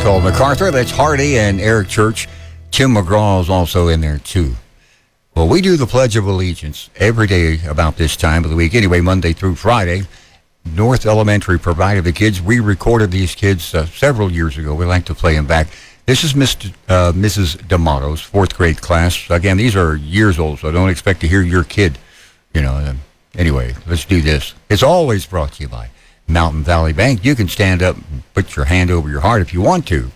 called MacArthur. That's Hardy and Eric Church. Tim McGraw is also in there, too. Well, we do the Pledge of Allegiance every day about this time of the week. Anyway, Monday through Friday. North Elementary provided the kids. We recorded these kids several years ago. We like to play them back. This is Mrs. D'Amato's fourth grade class. Again, these are years old, so don't expect to hear your kid. Anyway, let's do this. It's always brought to you by Mountain Valley Bank. You can stand up and put your hand over your heart if you want to.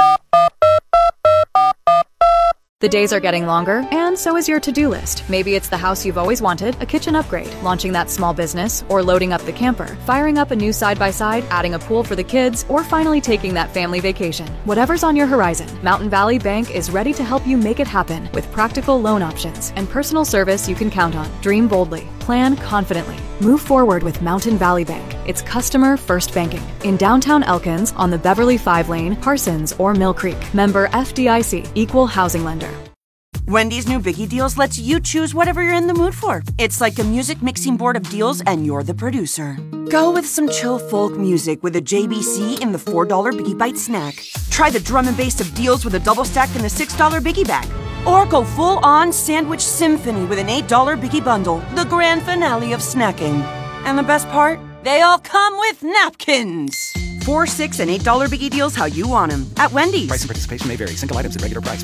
The days are getting longer, and so is your to-do list. Maybe it's the house you've always wanted, a kitchen upgrade, launching that small business, or loading up the camper, firing up a new side-by-side, adding a pool for the kids, or finally taking that family vacation. Whatever's on your horizon, Mountain Valley Bank is ready to help you make it happen with practical loan options and personal service you can count on. Dream boldly. Plan confidently. Move forward with Mountain Valley Bank. It's customer-first banking. In downtown Elkins, on the Beverly 5 lane, Parsons, or Mill Creek. Member FDIC. Equal housing lender. Wendy's new Biggie Deals lets you choose whatever you're in the mood for. It's like a music mixing board of deals, and you're the producer. Go with some chill folk music with a JBC in the $4 Biggie Bite snack. Try the drum and bass of deals with a double stack in the $6 Biggie Bag. Or go full-on sandwich symphony with an $8 Biggie Bundle, the grand finale of snacking. And the best part? They all come with napkins. $4, $6, and $8 Biggie Deals how you want them at Wendy's. Price and participation may vary. Single items at regular price.